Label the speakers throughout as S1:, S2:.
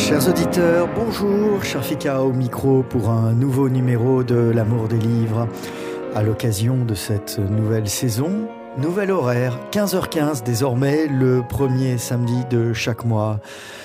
S1: Chers auditeurs, bonjour, Sharfika au micro pour un nouveau numéro de l'Amour des livres. À l'occasion de cette nouvelle saison, nouvel horaire, 15h15 désormais, le premier samedi de chaque mois.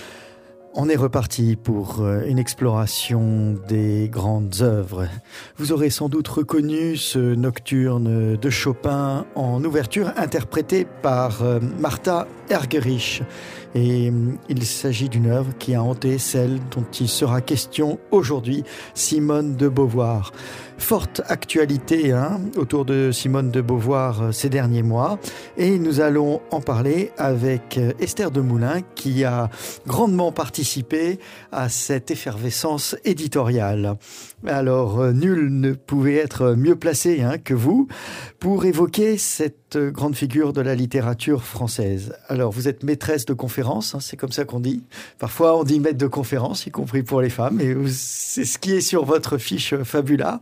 S1: On est reparti pour une exploration des grandes œuvres. Vous aurez sans doute reconnu ce nocturne de Chopin en ouverture interprété par Martha Argerich. Et il s'agit d'une œuvre qui a hanté celle dont il sera question aujourd'hui, Simone de Beauvoir. Forte actualité autour de Simone de Beauvoir ces derniers mois. Et nous allons en parler avec Esther Demoulin qui a grandement participé à cette effervescence éditoriale. Alors, nul ne pouvait être mieux placé que vous pour évoquer cette grande figure de la littérature française. Alors, vous êtes maîtresse de conférences, c'est comme ça qu'on dit. Parfois, on dit maître de conférences, y compris pour les femmes, et c'est ce qui est sur votre fiche Fabula.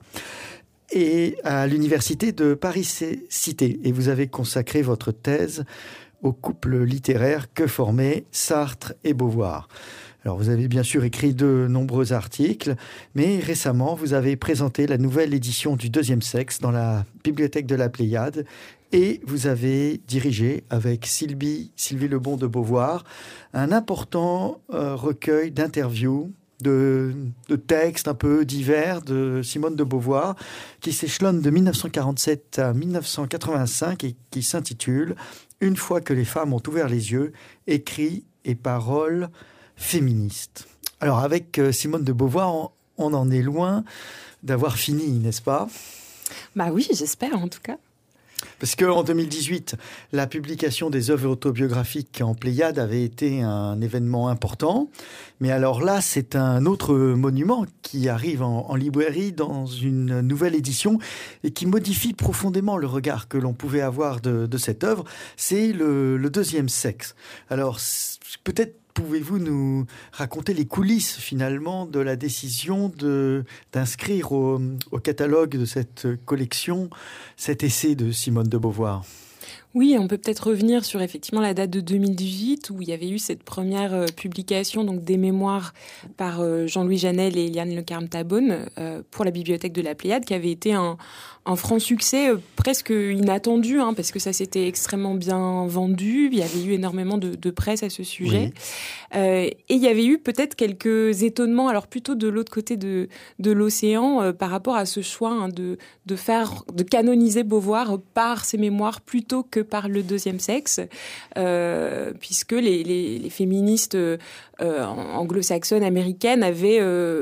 S1: Et à l'université de Paris-Cité. Et vous avez consacré votre thèse au couple littéraire que formaient Sartre et Beauvoir. Alors, vous avez bien sûr écrit de nombreux articles, mais récemment, vous avez présenté la nouvelle édition du Deuxième Sexe dans la bibliothèque de la Pléiade et vous avez dirigé avec Sylvie Lebon de Beauvoir un important recueil d'interviews, de textes un peu divers de Simone de Beauvoir qui s'échelonne de 1947 à 1985 et qui s'intitule « Une fois que les femmes ont ouvert les yeux, écrits et paroles féministes ». Alors avec Simone de Beauvoir, on en est loin d'avoir fini, n'est-ce pas ?
S2: Bah oui, j'espère en tout cas.
S1: Parce qu'en 2018, la publication des œuvres autobiographiques en Pléiade avait été un événement important. Mais alors là, c'est un autre monument qui arrive en librairie dans une nouvelle édition et qui modifie profondément le regard que l'on pouvait avoir de cette œuvre. C'est le Deuxième Sexe. Alors, peut-être pouvez-vous nous raconter les coulisses finalement de la décision d'inscrire au catalogue de cette collection cet essai de Simone de Beauvoir ?
S2: Oui, on peut peut-être revenir sur effectivement la date de 2018 où il y avait eu cette première publication donc des mémoires par Jean-Louis Janel et Eliane Le Carme-Tabonne pour la bibliothèque de la Pléiade qui avait été un franc succès presque inattendu parce que ça s'était extrêmement bien vendu. Il y avait eu énormément de presse à ce sujet. Oui. Et il y avait eu peut-être quelques étonnements, alors plutôt de l'autre côté de l'océan par rapport à ce choix de canoniser Beauvoir par ses mémoires plutôt que par le Deuxième Sexe, puisque les féministes anglo-saxonnes, américaines avaient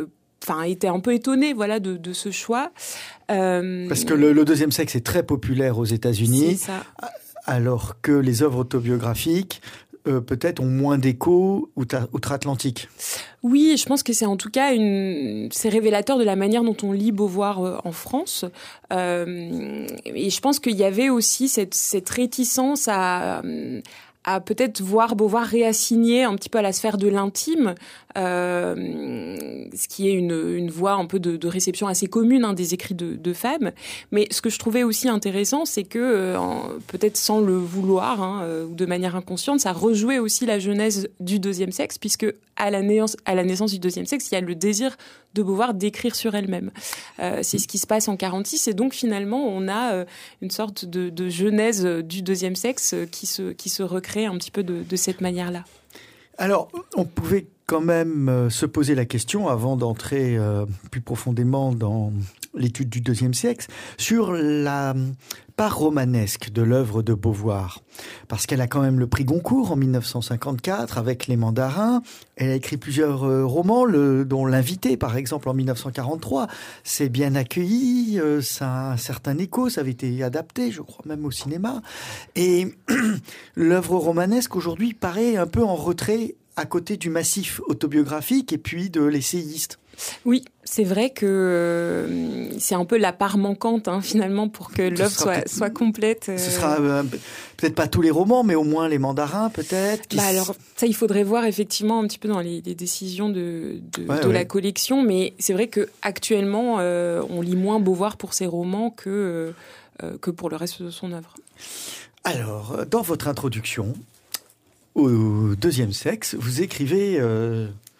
S2: été un peu étonnées de ce choix.
S1: Parce que le Deuxième Sexe est très populaire aux États-Unis, alors que les œuvres autobiographiques peut-être ont moins d'écho outre-Atlantique.
S2: Oui, je pense que c'est en tout cas c'est révélateur de la manière dont on lit Beauvoir en France. Et je pense qu'il y avait aussi cette réticence à peut-être voir Beauvoir réassigner un petit peu à la sphère de l'intime, ce qui est une voie un peu de réception assez commune des écrits de femmes. Mais ce que je trouvais aussi intéressant, c'est que, peut-être sans le vouloir, ou de manière inconsciente, ça rejouait aussi la genèse du Deuxième Sexe, puisque à la naissance du Deuxième Sexe, il y a le désir de Beauvoir d'écrire sur elle-même. C'est ce qui se passe en 1946, et donc finalement, on a une sorte de genèse du Deuxième Sexe qui se recrée un petit peu de cette manière-là.
S1: Alors, on pouvait quand même se poser la question, avant d'entrer plus profondément dans l'étude du Deuxième Sexe, sur la part romanesque de l'œuvre de Beauvoir. Parce qu'elle a quand même le prix Goncourt en 1954 avec Les Mandarins. Elle a écrit plusieurs romans, dont L'Invité, par exemple, en 1943. C'est bien accueilli, ça a un certain écho, ça avait été adapté, je crois, même au cinéma. Et l'œuvre romanesque, aujourd'hui, paraît un peu en retrait à côté du massif autobiographique et puis de l'essayiste.
S2: Oui, c'est vrai que c'est un peu la part manquante finalement pour que l'œuvre soit complète.
S1: Ce sera peut-être pas tous les romans, mais au moins Les Mandarins peut-être.
S2: Alors ça, il faudrait voir effectivement un petit peu dans les décisions de la collection, mais c'est vrai que actuellement on lit moins Beauvoir pour ses romans que pour le reste de son œuvre.
S1: Alors, dans votre introduction au Deuxième Sexe, vous écrivez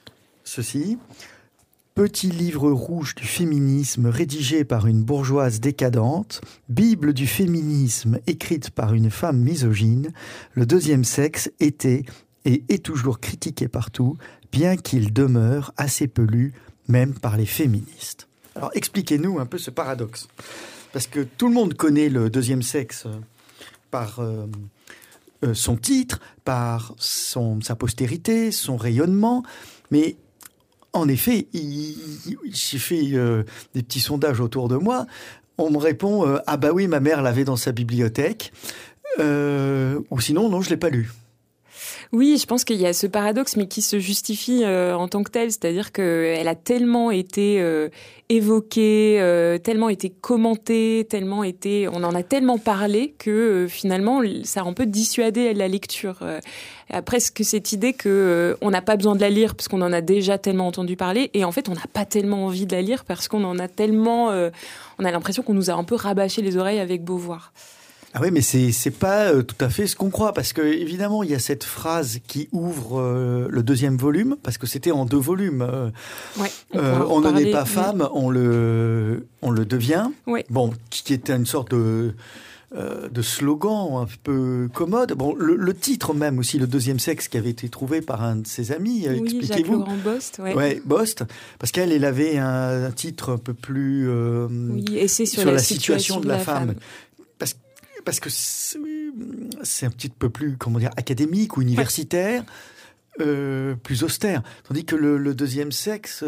S1: ceci. Petit livre rouge du féminisme rédigé par une bourgeoise décadente, Bible du féminisme écrite par une femme misogyne, le deuxième sexe était et est toujours critiqué partout, bien qu'il demeure assez peu lu, même par les féministes. Alors expliquez-nous un peu ce paradoxe. Parce que tout le monde connaît le deuxième sexe par son titre, par sa postérité, son rayonnement, mais en effet, j'ai fait des petits sondages autour de moi. On me répond ah bah oui, ma mère l'avait dans sa bibliothèque, ou sinon non, je l'ai pas lu.
S2: Oui, je pense qu'il y a ce paradoxe, mais qui se justifie en tant que tel, c'est-à-dire qu'elle a tellement été évoquée, tellement été commentée, on en a tellement parlé que finalement, ça a un peu dissuadé la lecture. Presque cette idée que on n'a pas besoin de la lire parce qu'on en a déjà tellement entendu parler, et en fait, on n'a pas tellement envie de la lire parce qu'on en a tellement, on a l'impression qu'on nous a un peu rabâché les oreilles avec Beauvoir.
S1: Ah oui, mais c'est pas tout à fait ce qu'on croit, parce que évidemment il y a cette phrase qui ouvre le deuxième volume, parce que c'était en 2 volumes. On ne naît pas femme, on le devient. Ouais. Bon, qui était une sorte de slogan un peu commode. Bon, le titre même aussi, le deuxième sexe, qui avait été trouvé par un de ses amis.
S2: Oui,
S1: expliquez-vous.
S2: Jacques Laurent Bost.
S1: Ouais, Bost, parce qu'elle avait un titre un peu plus
S2: essai sur la situation de la femme.
S1: Parce que c'est un petit peu plus, académique ou universitaire, plus austère. Tandis que le deuxième sexe,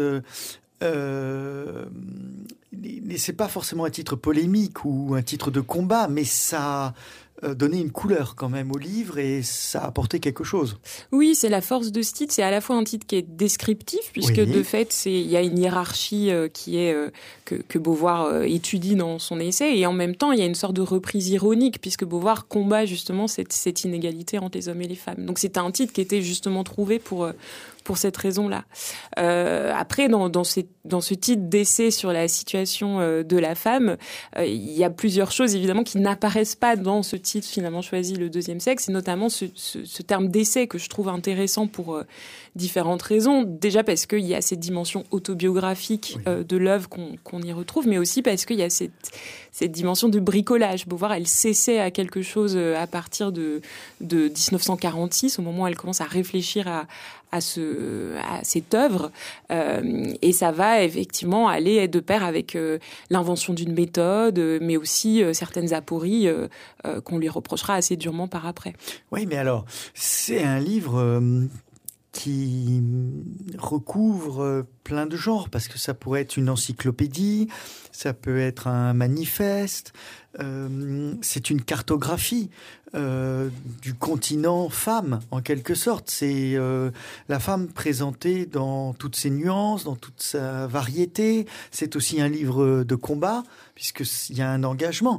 S1: c'est pas forcément un titre polémique ou un titre de combat, mais ça donné une couleur quand même au livre, et ça a apporté quelque chose.
S2: Oui, c'est la force de ce titre. C'est à la fois un titre qui est descriptif, puisque de fait, il y a une hiérarchie qui est que Beauvoir étudie dans son essai, et en même temps, il y a une sorte de reprise ironique, puisque Beauvoir combat justement cette inégalité entre les hommes et les femmes. Donc c'était un titre qui était justement trouvé pour cette raison-là. Après, dans ce titre d'essai sur la situation de la femme, il y a plusieurs choses évidemment qui n'apparaissent pas dans ce titre finalement choisi, le deuxième sexe, et notamment ce terme d'essai que je trouve intéressant pour différentes raisons. Déjà parce qu'il y a cette dimension autobiographique de l'œuvre qu'on y retrouve, mais aussi parce qu'il y a cette dimension de bricolage. Beauvoir, elle s'essaie à quelque chose à partir de 1946, au moment où elle commence à réfléchir à cette œuvre, et ça va effectivement aller de pair avec l'invention d'une méthode, mais aussi certaines apories qu'on lui reprochera assez durement par après.
S1: Oui, mais alors, c'est un livre qui recouvre plein de genres, parce que ça pourrait être une encyclopédie, ça peut être un manifeste, c'est une cartographie du continent femme, en quelque sorte. C'est la femme présentée dans toutes ses nuances, dans toute sa variété. C'est aussi un livre de combat, puisqu'il y a un engagement.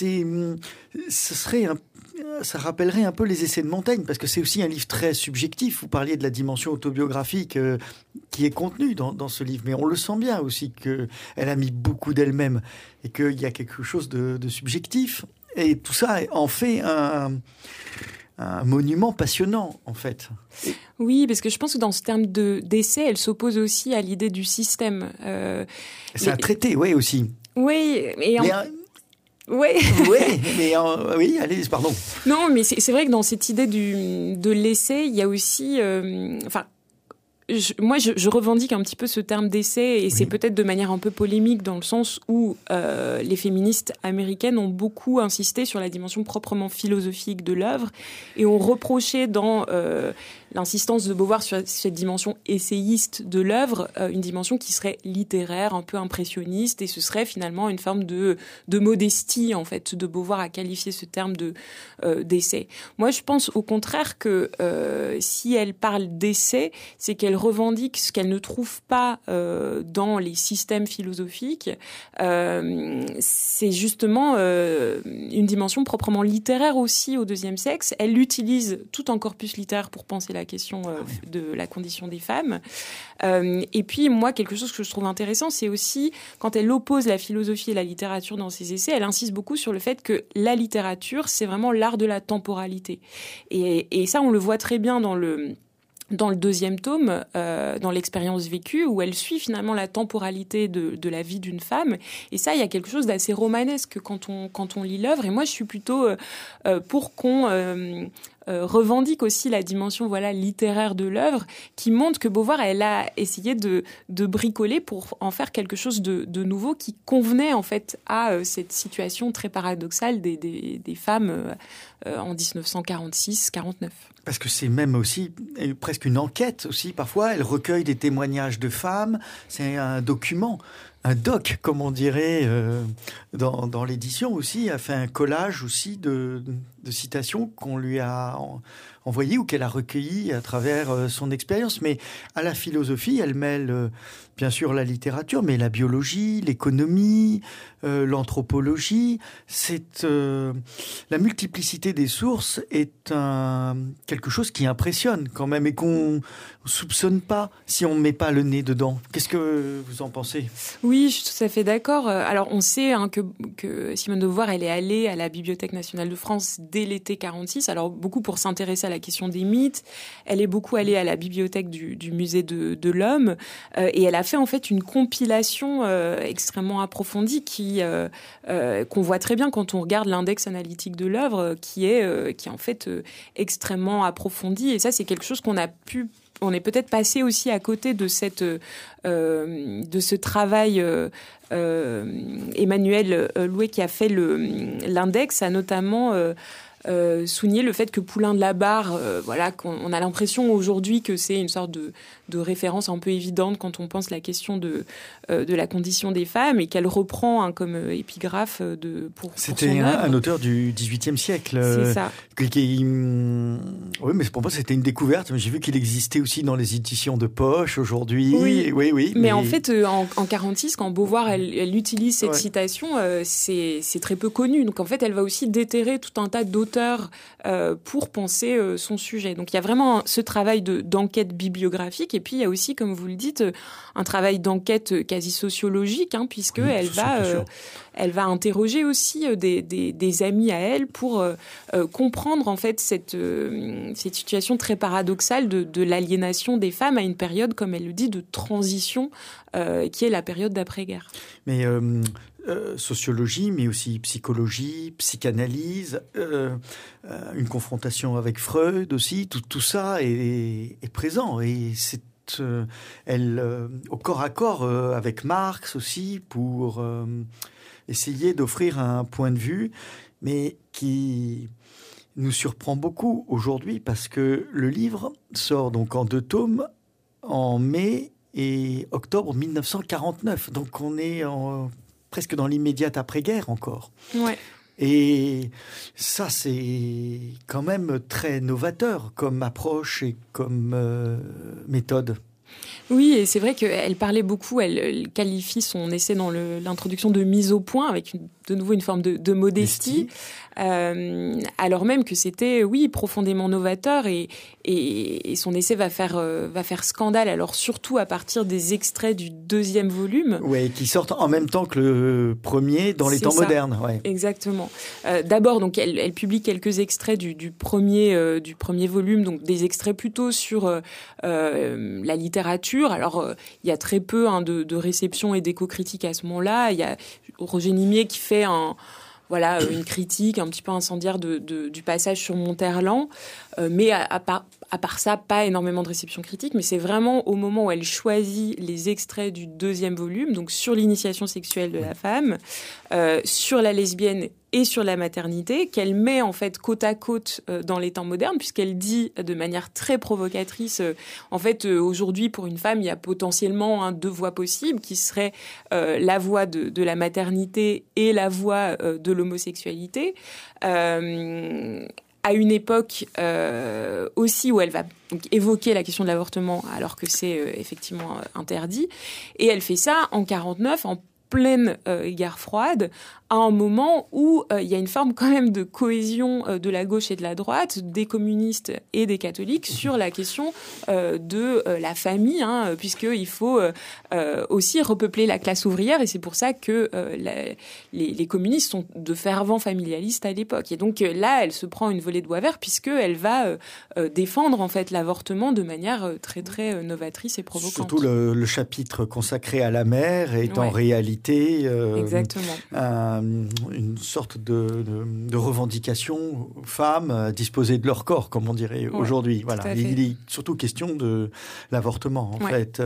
S1: Ça rappellerait un peu les Essais de Montaigne, parce que c'est aussi un livre très subjectif. Vous parliez de la dimension autobiographique qui est contenue dans ce livre, mais on le sent bien aussi qu'elle a mis beaucoup d'elle-même, et qu'il y a quelque chose de subjectif. Et tout ça en fait un monument passionnant, en fait.
S2: Oui, parce que je pense que dans ce terme d'essai, elle s'oppose aussi à l'idée du système.
S1: C'est un traité, oui, aussi.
S2: Oui,
S1: oui, mais oui, allez, pardon.
S2: Non, mais c'est vrai que dans cette idée de l'essai, il y a aussi... je revendique un petit peu ce terme d'essai, et c'est peut-être de manière un peu polémique, dans le sens où les féministes américaines ont beaucoup insisté sur la dimension proprement philosophique de l'œuvre, et ont reproché dans l'insistance de Beauvoir sur cette dimension essayiste de l'œuvre, une dimension qui serait littéraire, un peu impressionniste, et ce serait finalement une forme de modestie, en fait, de Beauvoir à qualifier ce terme d'essai. Moi, je pense au contraire que si elle parle d'essai, c'est qu'elle revendique ce qu'elle ne trouve pas dans les systèmes philosophiques. C'est justement une dimension proprement littéraire aussi au deuxième sexe. Elle utilise tout un corpus littéraire pour penser la question de la condition des femmes. Et puis, moi, quelque chose que je trouve intéressant, c'est aussi, quand elle oppose la philosophie et la littérature dans ses essais, elle insiste beaucoup sur le fait que la littérature, c'est vraiment l'art de la temporalité. Et ça, on le voit très bien dans dans le deuxième tome, dans l'expérience vécue, où elle suit finalement la temporalité de la vie d'une femme. Et ça, il y a quelque chose d'assez romanesque quand on lit l'œuvre. Et moi, je suis plutôt pour qu'on revendique aussi la dimension littéraire de l'œuvre, qui montre que Beauvoir, elle a essayé de bricoler pour en faire quelque chose de nouveau qui convenait en fait à cette situation très paradoxale des femmes en 1946-49.
S1: Parce que c'est même aussi presque une enquête aussi. Parfois, elle recueille des témoignages de femmes. C'est un document, un doc, comme on dirait dans l'édition aussi. Elle a fait un collage aussi de citations qu'on lui a envoyées ou qu'elle a recueillies à travers son expérience. Mais à la philosophie, elle mêle bien sûr la littérature, mais la biologie, l'économie, l'anthropologie. La multiplicité des sources est quelque chose qui impressionne quand même et qu'on ne soupçonne pas si on ne met pas le nez dedans. Qu'est-ce que vous en pensez ?
S2: Oui, je suis tout à fait d'accord. Alors, on sait que Simone de Beauvoir, elle est allée à la Bibliothèque nationale de France dès l'été 46. Alors, beaucoup pour s'intéresser à la question des mythes. Elle est beaucoup allée à la bibliothèque du musée de l'Homme. Et elle a fait en fait une compilation extrêmement approfondie qu'on voit très bien quand on regarde l'index analytique de l'œuvre, qui est en fait extrêmement approfondi. Et ça, c'est quelque chose on est peut-être passé aussi à côté de ce travail. Emmanuel Louet, qui a fait l'index, a notamment souligné le fait que Poulain de la Barre, qu'on a l'impression aujourd'hui que c'est une sorte de référence un peu évidente quand on pense la question de la condition des femmes, et qu'elle reprend comme épigraphe pour
S1: C'était
S2: son œuvre.
S1: Un auteur du XVIIIe siècle.
S2: C'est ça.
S1: Oui, mais pour moi, c'était une découverte. J'ai vu qu'il existait aussi dans les éditions de poche aujourd'hui.
S2: Oui. Mais en fait, en 46, quand Beauvoir, elle utilise cette citation, c'est très peu connu. Donc en fait, elle va aussi déterrer tout un tas d'auteurs pour penser son sujet. Donc il y a vraiment ce travail d'enquête bibliographique, et puis il y a aussi, comme vous le dites, un travail d'enquête quasi sociologique, puisque elle va interroger aussi des amis à elle pour comprendre en fait cette situation très paradoxale de l'aliénation des femmes à une période, comme elle le dit, de transition, qui est la période d'après-guerre.
S1: Mais sociologie, mais aussi psychologie, psychanalyse, une confrontation avec Freud aussi, tout ça est présent, et c'est elle au corps à corps avec Marx aussi, pour essayer d'offrir un point de vue, mais qui nous surprend beaucoup aujourd'hui, parce que le livre sort donc en 2 tomes en mai et octobre 1949. Donc on est presque dans l'immédiate après-guerre encore.
S2: Ouais.
S1: Et ça, c'est quand même très novateur comme approche et comme méthode.
S2: Oui, et c'est vrai qu'elle parlait beaucoup, elle qualifie son essai dans l'introduction de mise au point, avec de nouveau une forme de modestie, alors même que c'était, profondément novateur, et son essai va faire scandale, alors surtout à partir des extraits du 2e volume.
S1: Oui, qui sortent en même temps que le premier dans les temps modernes. Ouais.
S2: Exactement. D'abord, donc, elle publie quelques extraits du premier volume, donc des extraits plutôt sur la littérature. Alors, il y a très peu de réception et d'éco-critique à ce moment-là. Il y a Roger Nimier qui fait une critique un petit peu incendiaire du passage sur Monterland, mais à part ça, pas énormément de réception critique, mais c'est vraiment au moment où elle choisit les extraits du 2e volume, donc sur l'initiation sexuelle de la femme, sur la lesbienne et sur la maternité, qu'elle met en fait côte à côte dans les temps modernes, puisqu'elle dit de manière très provocatrice, aujourd'hui pour une femme, il y a potentiellement 2 voies possibles, qui seraient la voie de la maternité et la voie de l'homosexualité. À une époque aussi où elle va donc évoquer la question de l'avortement, alors que c'est effectivement interdit. Et elle fait ça en 49, en pleine guerre froide, à un moment où il y a une forme quand même de cohésion de la gauche et de la droite, des communistes et des catholiques, sur la question de la famille, puisqu'il faut aussi repeupler la classe ouvrière, et c'est pour ça que les communistes sont de fervents familialistes à l'époque. Et donc là, elle se prend une volée de bois vert, puisqu'elle va défendre en fait l'avortement de manière très très novatrice et provocante.
S1: Surtout le chapitre consacré à la mère est en réalité une sorte de revendication aux femmes à disposer de leur corps, comme on dirait aujourd'hui. Voilà. Il est surtout question de l'avortement, en fait.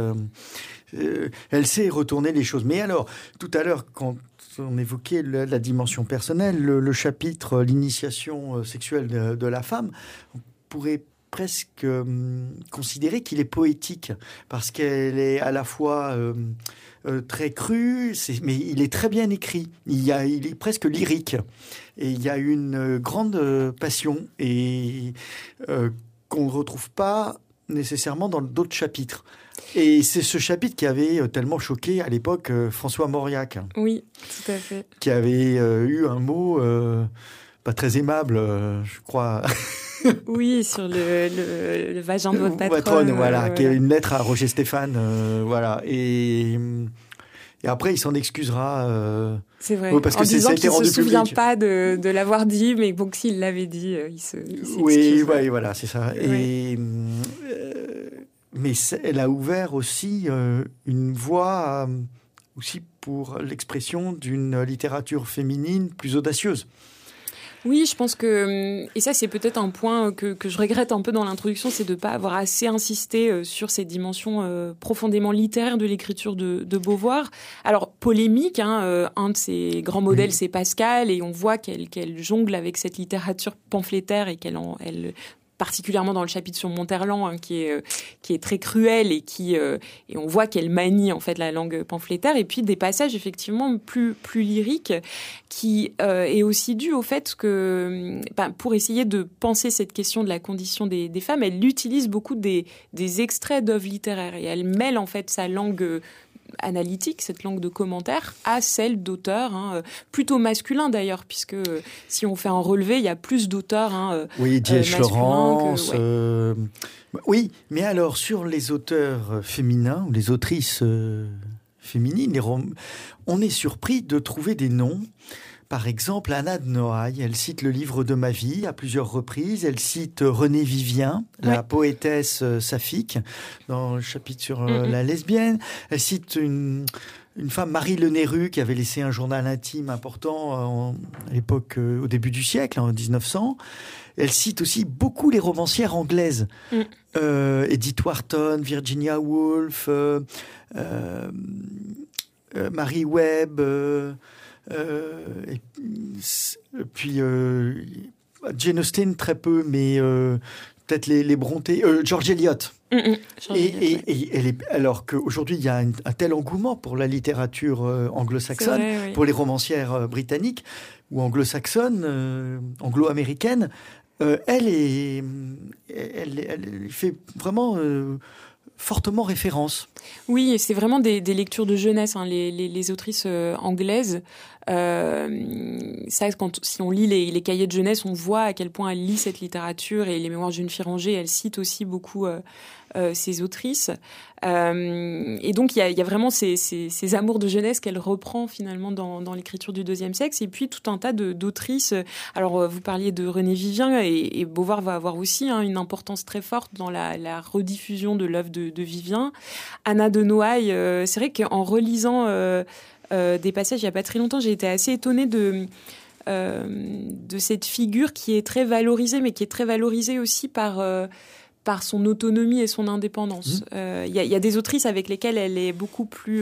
S1: Elle sait retourner les choses. Mais alors, tout à l'heure, quand on évoquait la dimension personnelle, le chapitre l'initiation sexuelle de la femme, on pourrait presque considérer qu'il est poétique, parce qu'elle est à la fois très crue, mais il est très bien écrit. Il est presque lyrique. Et il y a une grande passion et qu'on ne retrouve pas nécessairement dans d'autres chapitres. Et c'est ce chapitre qui avait tellement choqué à l'époque François Mauriac.
S2: Oui, tout à fait.
S1: Qui avait eu un mot pas très aimable, je crois.
S2: Oui, sur le vagin de votre patronne.
S1: Voilà, qui est une lettre à Roger Stéphane. Voilà. Et après, il s'en excusera.
S2: C'est vrai.
S1: Parce
S2: en
S1: que
S2: disant qu'il ne se souvient
S1: public.
S2: Pas de l'avoir dit, mais bon, s'il l'avait dit, il s'excuse.
S1: Oui, voilà, c'est ça. Oui. Mais elle a ouvert aussi une voie aussi pour l'expression d'une littérature féminine plus audacieuse.
S2: Oui, je pense que, et ça c'est peut-être un point que je regrette un peu dans l'introduction, c'est de ne pas avoir assez insisté sur ces dimensions profondément littéraires de l'écriture de Beauvoir. Alors, polémique, un de ses grands modèles, c'est Pascal, et on voit qu'elle jongle avec cette littérature pamphlétaire et qu'elle particulièrement dans le chapitre sur Monterland, qui est très cruel et et on voit qu'elle manie en fait la langue pamphlétaire, et puis des passages effectivement plus lyriques qui est aussi dû au fait que pour essayer de penser cette question de la condition des femmes, elle utilise beaucoup des extraits d'œuvres littéraires et elle mêle en fait sa langue analytique, cette langue de commentaire, à celle d'auteurs, plutôt masculins d'ailleurs, puisque si on fait un relevé, il y a plus d'auteurs
S1: oui, D.H. Lawrence,
S2: ouais.
S1: Oui, mais alors sur les auteurs féminins ou les autrices féminines, on est surpris de trouver des noms. Par exemple, Anna de Noailles, elle cite le livre de ma vie à plusieurs reprises. Elle cite Renée Vivien, la poétesse saphique, dans le chapitre sur la lesbienne. Elle cite une femme, Marie Le Nérus, qui avait laissé un journal intime important à l'époque, au début du siècle, en 1900. Elle cite aussi beaucoup les romancières anglaises. Edith Wharton, Virginia Woolf, Mary Webb... et puis Jane Austen très peu, mais peut-être les Brontë, George Eliot. Et elle est, alors qu'aujourd'hui il y a un tel engouement pour la littérature anglo-saxonne, vrai, pour les romancières britanniques ou anglo-saxonnes, anglo-américaines, elle fait vraiment fortement référence.
S2: Oui, et c'est vraiment des lectures de jeunesse, les autrices anglaises. Ça, si on lit les cahiers de jeunesse, on voit à quel point elle lit cette littérature, et les mémoires d'une fille rangée, elle cite aussi beaucoup ces autrices. Et donc, il y a vraiment ces amours de jeunesse qu'elle reprend finalement dans l'écriture du deuxième sexe, et puis tout un tas d'autrices. Alors, vous parliez de Renée Vivien, et Beauvoir va avoir aussi une importance très forte dans la rediffusion de l'œuvre de Vivien. Anna de Noailles, c'est vrai qu'en relisant des passages il n'y a pas très longtemps, j'ai été assez étonnée de cette figure qui est très valorisée, mais qui est très valorisée aussi par son autonomie et son indépendance. Il y a des autrices avec lesquelles elle est beaucoup plus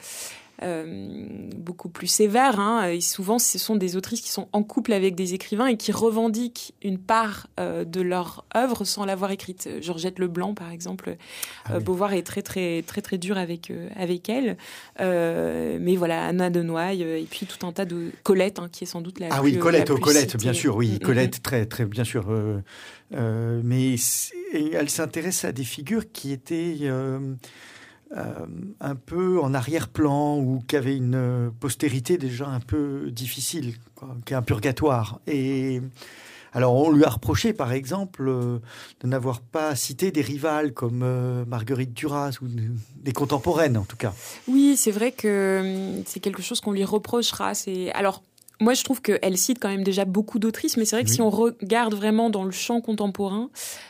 S2: sévère. Et souvent, ce sont des autrices qui sont en couple avec des écrivains et qui revendiquent une part de leur œuvre sans l'avoir écrite. Georgette Leblanc, par exemple. Beauvoir est très, très, très, très dur avec elle. Mais voilà, Anna de Noailles, et puis tout un tas de... Colette, qui est sans doute la plus...
S1: Ah oui, Colette,
S2: la plus
S1: Colette,
S2: citée.
S1: Bien sûr, oui. Colette, très, très, bien sûr. Mais elle s'intéresse à des figures qui étaient... un peu en arrière-plan ou qui avait une postérité déjà un peu difficile, quoi, qui est un purgatoire. Et alors, on lui a reproché, par exemple, de n'avoir pas cité des rivales comme Marguerite Duras ou des contemporaines, en tout cas.
S2: Oui, c'est vrai que c'est quelque chose qu'on lui reprochera. Alors, moi, je trouve qu'elle cite quand même déjà beaucoup d'autrices, mais c'est vrai que si on regarde vraiment dans le champ contemporain,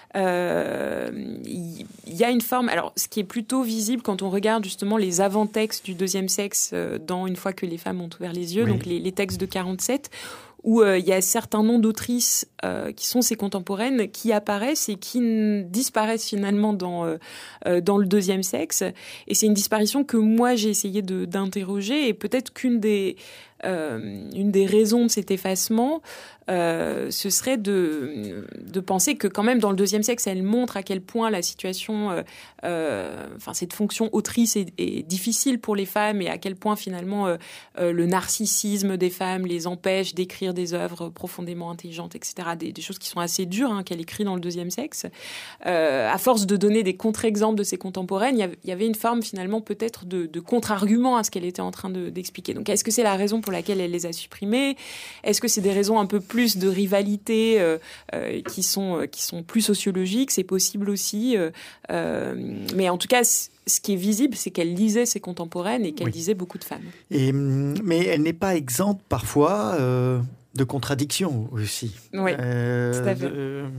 S2: il y a une forme. Alors, ce qui est plutôt visible quand on regarde justement les avant-textes du deuxième sexe dans Une fois que les femmes ont ouvert les yeux, donc les textes de 47, où il y a certains noms d'autrices qui sont ses contemporaines qui apparaissent et qui disparaissent finalement dans le deuxième sexe. Et c'est une disparition que moi j'ai essayé d'interroger, et peut-être une des raisons de cet effacement, ce serait de penser que quand même dans le deuxième sexe, elle montre à quel point la situation, cette fonction autrice est difficile pour les femmes, et à quel point finalement le narcissisme des femmes les empêche d'écrire des œuvres profondément intelligentes, etc. Des choses qui sont assez dures qu'elle écrit dans le deuxième sexe. À force de donner des contre-exemples de ses contemporaines, il y avait une forme finalement peut-être de contre-argument à ce qu'elle était en train d'expliquer. Donc est-ce que c'est la raison pour laquelle elle les a supprimés? Est-ce que c'est des raisons un peu plus de rivalité qui sont plus sociologiques? C'est possible aussi. Mais en tout cas, ce qui est visible, c'est qu'elle lisait ses contemporaines et qu'elle lisait beaucoup de femmes.
S1: Mais elle n'est pas exempte parfois de contradictions aussi.
S2: Oui, tout à fait.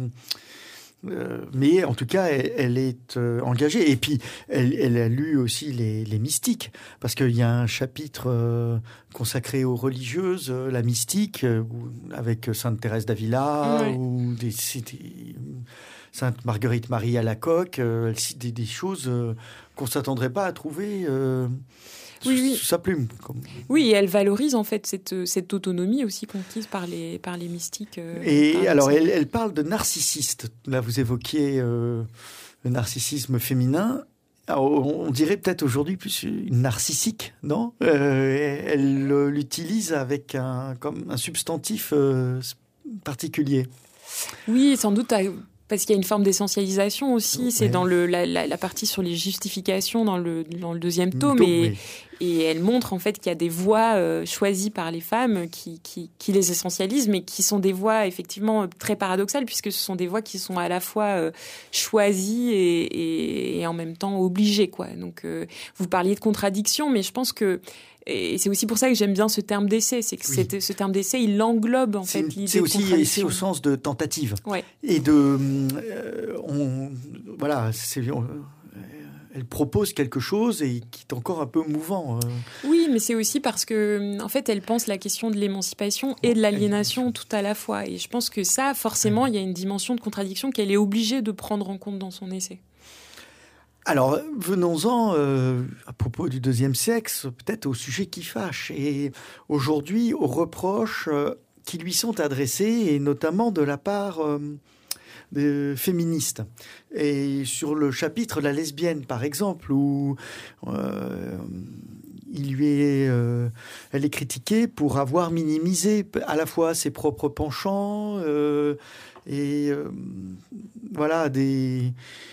S1: Mais en tout cas, elle est engagée. Et puis, elle a lu aussi les mystiques, parce qu'il y a un chapitre consacré aux religieuses, la mystique, avec Sainte Thérèse d'Avila, ou Sainte Marguerite Marie Alacoque. Elle cite des choses qu'on ne s'attendrait pas à trouver sous sa plume.
S2: Oui, et elle valorise en fait cette autonomie aussi conquise par les mystiques.
S1: Et alors, elle parle de narcissistes. Là, vous évoquiez le narcissisme féminin. Alors, on dirait peut-être aujourd'hui plus une narcissique, non? Elle l'utilise avec comme un substantif particulier.
S2: Oui, sans doute. Parce qu'il y a une forme d'essentialisation aussi, c'est dans la partie sur les justifications dans le deuxième tome, et elle montre en fait qu'il y a des voies choisies par les femmes qui les essentialisent, mais qui sont des voies effectivement très paradoxales, puisque ce sont des voies qui sont à la fois choisies et en même temps obligées, quoi. Donc vous parliez de contradiction, mais je pense que et c'est aussi pour ça que j'aime bien ce terme d'essai, c'est que ce terme d'essai, il englobe en fait l'idée de contradiction.
S1: C'est au sens de tentative.
S2: Ouais.
S1: Et elle propose quelque chose et qui est encore un peu mouvant.
S2: Oui, mais c'est aussi parce que en fait, elle pense la question de l'émancipation et de l'aliénation tout à la fois. Et je pense que ça, forcément, il y a une dimension de contradiction qu'elle est obligée de prendre en compte dans son essai.
S1: Alors, venons-en à propos du deuxième sexe, peut-être au sujet qui fâche, et aujourd'hui aux reproches qui lui sont adressés, et notamment de la part des féministes. Et sur le chapitre La lesbienne, par exemple, où elle est critiquée pour avoir minimisé à la fois ses propres penchants voilà des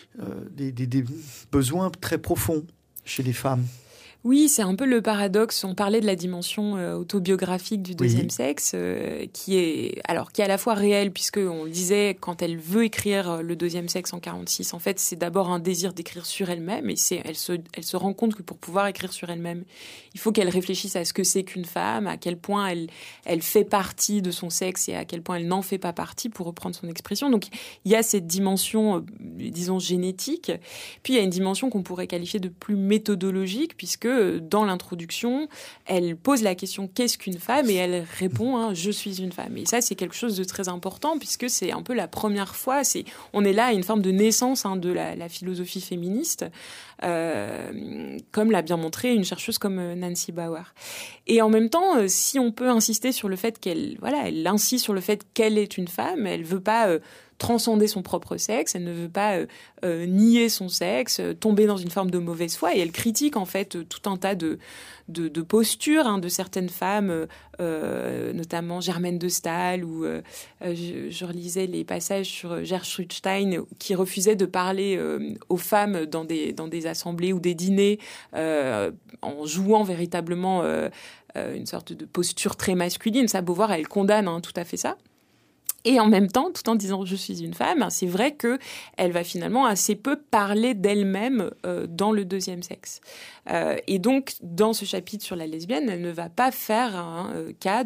S1: besoins très profonds chez les femmes.
S2: Oui, c'est un peu le paradoxe. On parlait de la dimension autobiographique du deuxième sexe, qui est à la fois réelle, puisque on le disait, quand elle veut écrire le deuxième sexe en 46, en fait, c'est d'abord un désir d'écrire sur elle-même, et elle se rend compte que pour pouvoir écrire sur elle-même, il faut qu'elle réfléchisse à ce que c'est qu'une femme, à quel point elle fait partie de son sexe et à quel point elle n'en fait pas partie, pour reprendre son expression. Donc, il y a cette dimension, disons, génétique. Puis, il y a une dimension qu'on pourrait qualifier de plus méthodologique, puisque dans l'introduction, elle pose la question « qu'est-ce qu'une femme ?» et elle répond « je suis une femme ». Et ça, c'est quelque chose de très important, puisque c'est un peu la première fois, on est là à une forme de naissance de la philosophie féministe, comme l'a bien montré une chercheuse comme Nancy Bauer. Et en même temps, si on peut insister sur le fait elle insiste sur le fait qu'elle est une femme, elle veut pas transcender son propre sexe, elle ne veut pas nier son sexe, tomber dans une forme de mauvaise foi, et elle critique en fait tout un tas de postures de certaines femmes, notamment Germaine de Staël, ou je relisais les passages sur Gertrude Stein qui refusait de parler aux femmes dans des assemblées ou des dîners en jouant véritablement une sorte de posture très masculine. Ça, Beauvoir, elle condamne tout à fait ça. Et en même temps, tout en disant « je suis une femme », c'est vrai qu'elle va finalement assez peu parler d'elle-même dans le deuxième sexe. Et donc, dans ce chapitre sur la lesbienne, elle ne va pas faire un cas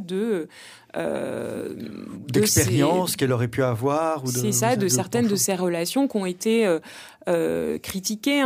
S1: d'expérience qu'elle aurait pu avoir.
S2: C'est ça, de certaines de ces relations qui ont été critiquées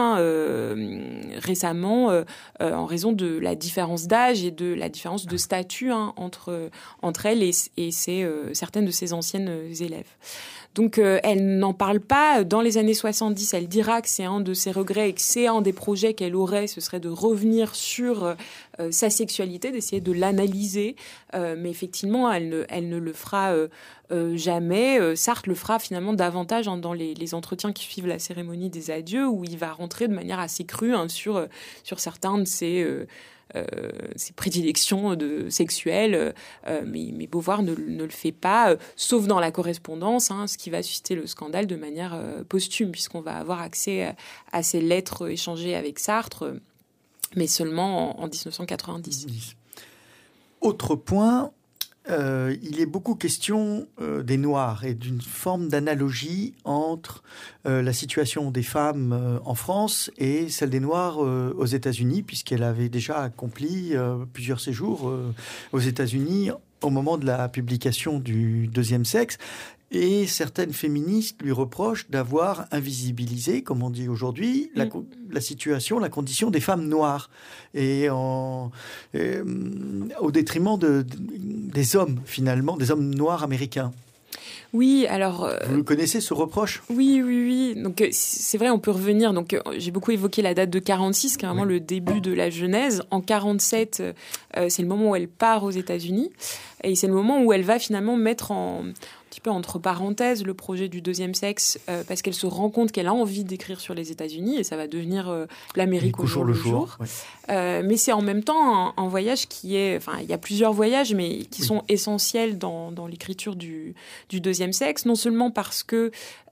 S2: récemment en raison de la différence d'âge et de la différence de statut entre elle et certaines de ses anciennes élèves. Donc, elle n'en parle pas. Dans les années 70, elle dira que c'est un de ses regrets et que c'est un des projets qu'elle aurait, ce serait de revenir sur sa sexualité, d'essayer de l'analyser. Mais effectivement, elle ne le fera jamais. Sartre le fera finalement davantage dans les entretiens qui suivent la cérémonie des adieux, où il va rentrer de manière assez crue sur certains de ses prédilections sexuelles, mais Beauvoir ne le fait pas, sauf dans la correspondance, ce qui va susciter le scandale de manière posthume, puisqu'on va avoir accès à ces lettres échangées avec Sartre, mais seulement en 1990.
S1: Autre point, il est beaucoup question des Noirs et d'une forme d'analogie entre la situation des femmes en France et celle des Noirs aux États-Unis, puisqu'elle avait déjà accompli plusieurs séjours aux États-Unis au moment de la publication du Deuxième Sexe. Et certaines féministes lui reprochent d'avoir invisibilisé, comme on dit aujourd'hui, la situation, la condition des femmes noires, et au détriment des hommes, finalement, des hommes noirs américains.
S2: Oui, alors...
S1: Vous connaissez ce reproche ?
S2: Oui. Donc, c'est vrai, on peut revenir. Donc, j'ai beaucoup évoqué la date de 46, qui est vraiment le début de la Genèse. En 47, c'est le moment où elle part aux États-Unis. Et c'est le moment où elle va finalement mettre un petit peu entre parenthèses le projet du deuxième sexe, parce qu'elle se rend compte qu'elle a envie d'écrire sur les États-Unis, et ça va devenir l'Amérique au jour le jour. Ouais. Mais c'est en même temps un voyage qui est... Enfin, il y a plusieurs voyages, mais qui sont essentiels dans l'écriture du deuxième sexe, non seulement parce que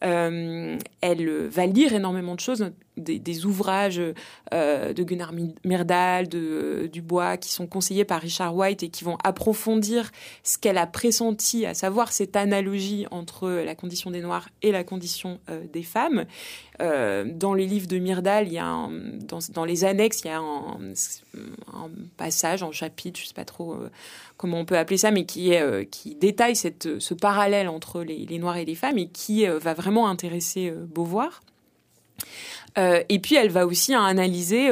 S2: elle va lire énormément de choses, des ouvrages de Gunnar Myrdal, de Dubois, qui sont conseillés par Richard White et qui vont approfondir ce qu'elle a pressenti, à savoir cette analogie entre la condition des Noirs et la condition des femmes. Dans les livres de Myrdal, il y a dans les annexes, il y a un passage, un chapitre, je ne sais pas trop comment on peut appeler ça, mais qui détaille ce parallèle entre les Noirs et les femmes, et qui va vraiment intéresser Beauvoir. Et puis elle va aussi analyser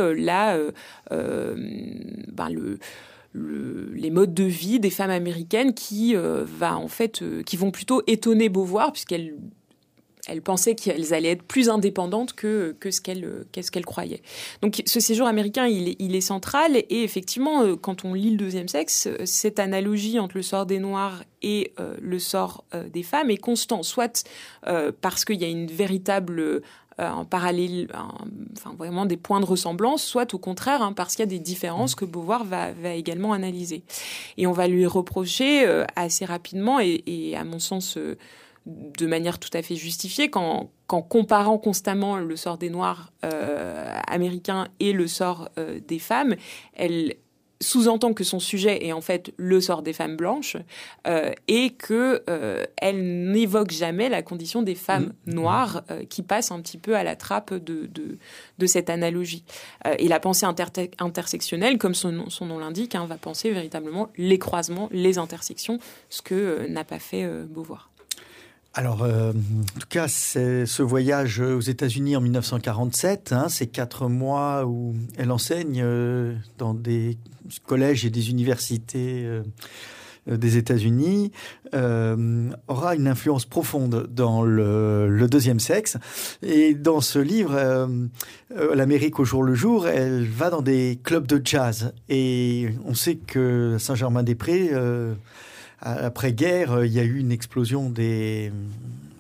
S2: les modes de vie des femmes américaines qui vont plutôt étonner Beauvoir, puisqu'elle pensait qu'elles allaient être plus indépendantes que ce qu'elle croyait. Donc ce séjour américain, il est central, et effectivement, quand on lit le deuxième sexe, cette analogie entre le sort des Noirs et le sort des femmes est constant, soit parce qu'il y a une véritable... en parallèle, vraiment des points de ressemblance, soit au contraire, parce qu'il y a des différences que Beauvoir va également analyser. Et on va lui reprocher assez rapidement, et à mon sens de manière tout à fait justifiée, qu'en comparant constamment le sort des Noirs américains et le sort des femmes, elle sous-entend que son sujet est en fait le sort des femmes blanches, et qu'elle n'évoque jamais la condition des femmes noires qui passe un petit peu à la trappe de cette analogie. Et la pensée intersectionnelle, comme son nom l'indique, va penser véritablement les croisements, les intersections, ce que n'a pas fait Beauvoir.
S1: Alors, en tout cas, c'est ce voyage aux États-Unis en 1947, ces 4 mois où elle enseigne dans des collèges et des universités des États-Unis, aura une influence profonde dans le deuxième sexe. Et dans ce livre, l'Amérique au jour le jour, elle va dans des clubs de jazz. Et on sait que Saint-Germain-des-Prés... après-guerre, il y a eu une explosion de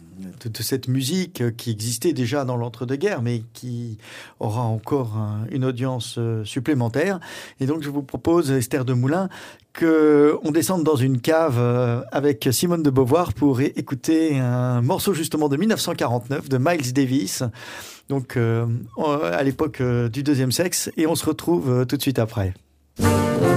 S1: de cette musique qui existait déjà dans l'entre-deux-guerres, mais qui aura encore une audience supplémentaire. Et donc, je vous propose, Esther Demoulin, qu'on descende dans une cave avec Simone de Beauvoir pour écouter un morceau justement de 1949 de Miles Davis, donc à l'époque du deuxième sexe, et on se retrouve tout de suite après.